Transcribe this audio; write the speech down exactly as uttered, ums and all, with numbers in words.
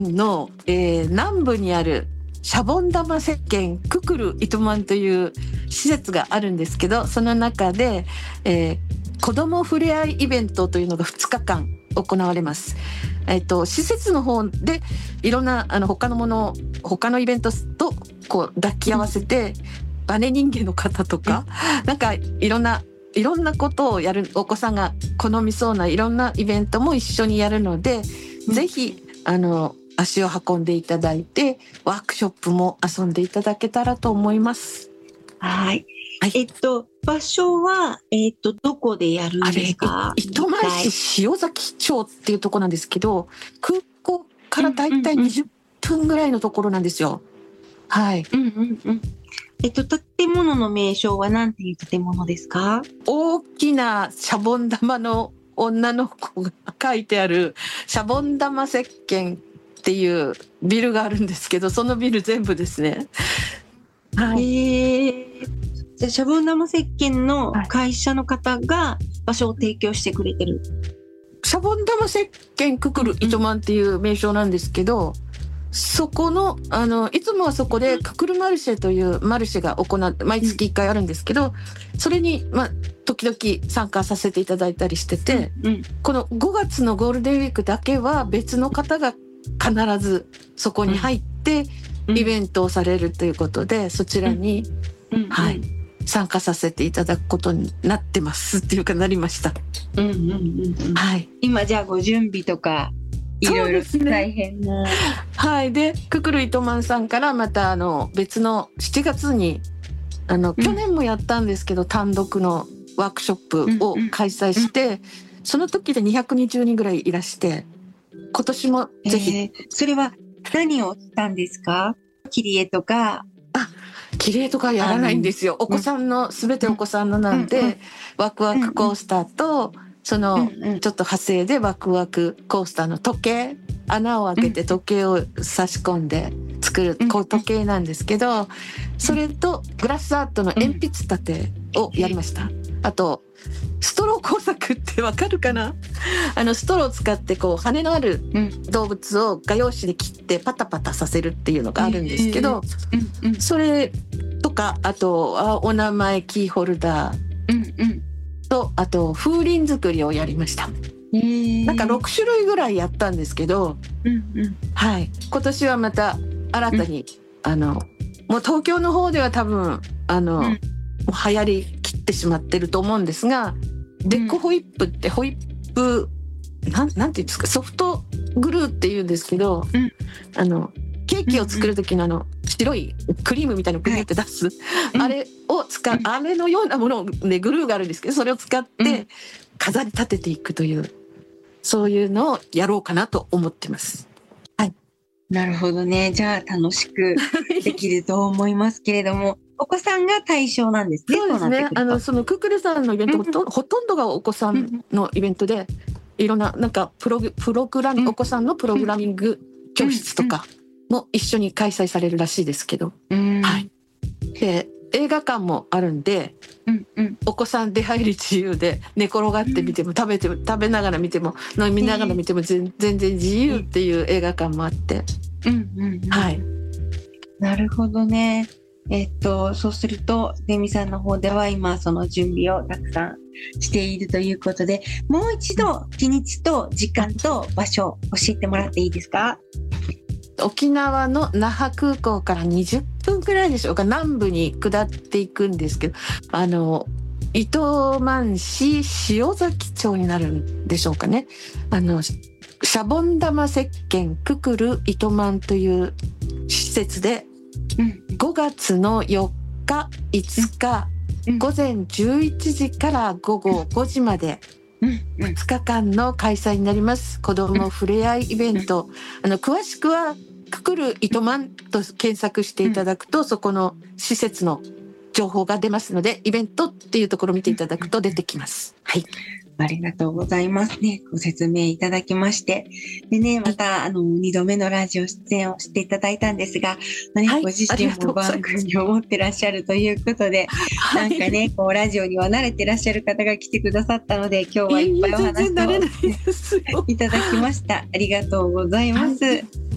の、えー、南部にあるシャボン玉石鹸ククル糸満という施設があるんですけど、その中で、えー、子どもふれあいイベントというのがふつかかん行われます。えっと、施設の方でいろんなあの他のもの他のイベントとこう抱き合わせて、バネ人間の方とかなんかいろんないろんなことをやる、お子さんが好みそうないろんなイベントも一緒にやるので、うん、ぜひあの足を運んでいただいてワークショップも遊んでいただけたらと思います。 はい、はい、えっと場所はえっとどこでやるんですか？ 糸満市塩崎町っていうところなんですけど、空港からだいたいにじゅっぷんぐらいのところなんですよ。はい。 うんうんうん。えっと建物の名称は何ていう建物ですか？ 大きなシャボン玉の女の子が書いてあるシャボン玉石鹸っていうビルがあるんですけど、そのビル全部ですね。 はい。えー、じゃあシャボン玉石鹸の会社の方が場所を提供してくれてる、はい、 シャボン玉石鹸ククル糸満っていう名称なんですけど、そこのあのいつもはそこでククルマルシェというマルシェが行って毎月いっかいあるんですけど、それに、まあ、時々参加させていただいたりしてて、うん、このごがつのゴールデンウィークだけは別の方が必ずそこに入ってイベントをされるということで、そちらに、うんうん、はい、参加させていただくことになってますっていうかなりました。 うんうんうんうん、はい、今じゃあご準備とかいろいろ大変な、ね、 はい。でククル糸満さんからまたあの別のしちがつにあの、うん、去年もやったんですけど単独のワークショップを開催して、うんうん、その時でにひゃくにじゅうにんぐらいいらして、今年もぜひ、えー、それは何をしたんですか？切り絵とか？ あ、切り絵とかやらないんですよ。お子さんの、すべてお子さんのなんで、うんうん、ワクワクコースターと、その、うんうん、ちょっと派生でワクワクコースターの時計、穴を開けて時計を差し込んで作る、こう時計なんですけど、それとグラスアートの鉛筆立てをやりました。あとストロー工作ってわかるかな？あのストローを使ってこう羽のある動物を画用紙で切ってパタパタさせるっていうのがあるんですけど、それとか、あとお名前キーホルダーと、あと風鈴作りをやりました。なんかろくしゅるいぐらいやったんですけど、はい、今年はまた新たに、あのもう東京の方では多分あの、もう流行りきってしまってると思うんですが、デッコホイップってホイップなん、なんていうんですか、ソフトグルーっていうんですけど、うん、あのケーキを作る時のあの白いクリームみたいなのをグリって出す、はい、あれを使う、あれのようなものでグルーがあるんですけど、それを使って飾り立てていくという、そういうのをやろうかなと思ってます。はい、 なるほどね。じゃあ楽しくできると思いますけれどもお子さんが対象なんですね。 そうですね。あのそのククルさんのイベント、うん、ほと、ほとんどがお子さんのイベントで、いろんななんかプログプログラム、うん、お子さんのプログラミング教室とかも一緒に開催されるらしいですけど、うん、はい。で映画館もあるんで、うんうん、お子さん出入り自由で寝転がって見ても、うん、食べて食べながら見ても飲みながら見ても全然自由っていう映画館もあって、うんうんうん、はい。 なるほどね。えっと、そうするとデミさんの方では今その準備をたくさんしているということで、もう一度日にちと時間と場所教えてもらっていいですか？ 沖縄の那覇空港からにじゅっぷんぐらいでしょうか、南部に下っていくんですけど、あの糸満市塩崎町になるんでしょうかね。あのシャボン玉石鹸ククル糸満という施設でごがつのよっかいつかごぜんじゅういちじからごごごじまでふつかかんの開催になります。子どもふれあいイベント、あの詳しくはククル糸満と検索していただくと、そこの施設の情報が出ますので、イベントっていうところを見ていただくと出てきます。はい、 ありがとうございますね。ご説明いただきまして。でね、また、あの、にどめのラジオ出演をしていただいたんですが、ね、はい、ご自身も番組を持ってらっしゃるということで、はい、なんかね、こう、ラジオには慣れてらっしゃる方が来てくださったので、今日はいっぱいお話をいただきました。ありがとうございます。はい。